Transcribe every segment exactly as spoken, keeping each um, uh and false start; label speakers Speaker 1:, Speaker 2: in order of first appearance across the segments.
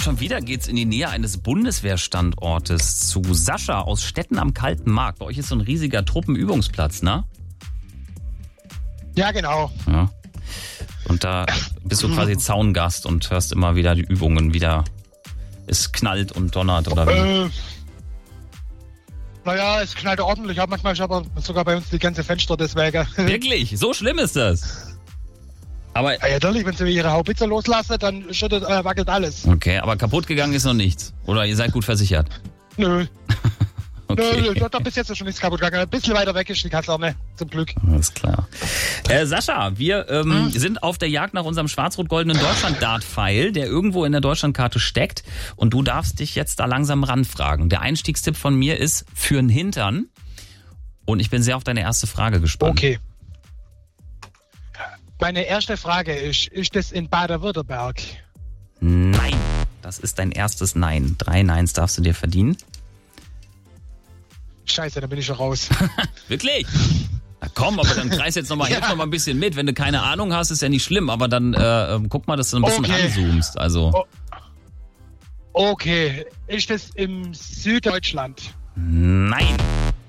Speaker 1: schon wieder geht's in die Nähe eines Bundeswehrstandortes zu Sascha aus Stetten am Kalten Markt. Bei euch ist so ein riesiger Truppenübungsplatz, ne?
Speaker 2: Ja, genau.
Speaker 1: Ja. Und da bist du quasi Zaungast und hörst immer wieder die Übungen, wieder es knallt und donnert oder wie?
Speaker 2: Äh, naja, es knallt ordentlich. Ja, manchmal ist aber sogar bei uns die ganze Fenster deswegen.
Speaker 1: Wirklich? So schlimm ist das? Aber
Speaker 2: ja, natürlich, wenn sie ihre Haubitze loslassen, dann schüttet, äh, wackelt alles.
Speaker 1: okay, aber kaputt gegangen ist noch nichts. Oder ihr seid gut versichert?
Speaker 2: Nö.
Speaker 1: Okay.
Speaker 2: Nö, da, da bis jetzt ist schon nichts kaputt gegangen. Ein bisschen weiter weg ist die Kaserne, zum Glück.
Speaker 1: Alles klar. Äh, Sascha, wir ähm, hm? sind auf der Jagd nach unserem schwarz-rot-goldenen Deutschland-Dart-Pfeil, der irgendwo in der Deutschlandkarte steckt. Und du darfst dich jetzt da langsam ranfragen. Der Einstiegstipp von mir ist für'n Hintern. Und ich bin sehr auf deine erste Frage gespannt.
Speaker 2: Okay. Meine erste Frage ist, ist das in Baden-Württemberg?
Speaker 1: Nein, das ist dein erstes Nein. Drei Neins darfst du dir verdienen.
Speaker 2: Scheiße, da bin ich schon raus.
Speaker 1: Wirklich? Na komm, aber dann kreis jetzt nochmal ja. noch mal ein bisschen mit. Wenn du keine Ahnung hast, ist ja nicht schlimm, aber dann äh, guck mal, dass du ein bisschen
Speaker 2: okay.
Speaker 1: ranzoomst. Also.
Speaker 2: Oh. Okay, ist das im Süddeutschland?
Speaker 1: Nein.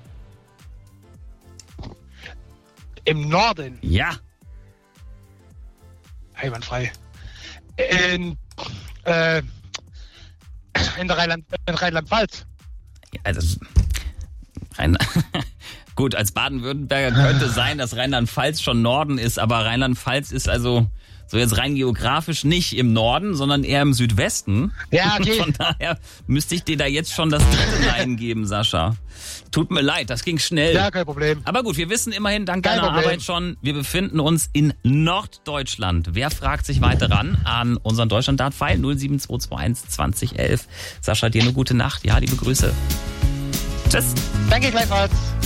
Speaker 2: Im Norden?
Speaker 1: Ja.
Speaker 2: Einwandfrei. In, äh, in der Rheinland, in Rheinland-Pfalz.
Speaker 1: Ja, also, Rhein gut, als Baden-Württemberger könnte sein, dass Rheinland-Pfalz schon Norden ist, aber Rheinland-Pfalz ist also so jetzt rein geografisch nicht im Norden, sondern eher im Südwesten.
Speaker 2: Ja, okay.
Speaker 1: Von daher müsste ich dir da jetzt schon das dritte Nein geben, Sascha. Tut mir leid, das ging schnell.
Speaker 2: Ja, kein Problem.
Speaker 1: Aber gut, wir wissen immerhin dank
Speaker 2: kein
Speaker 1: deiner
Speaker 2: Problem.
Speaker 1: Arbeit schon, wir befinden uns in Norddeutschland. Wer fragt sich weiter ran an unseren Deutschland-Dart-Pfeil null sieben zwei zwei eins zwanzig elf. Sascha, dir eine gute Nacht. Ja, liebe Grüße. Tschüss.
Speaker 2: Danke gleichfalls.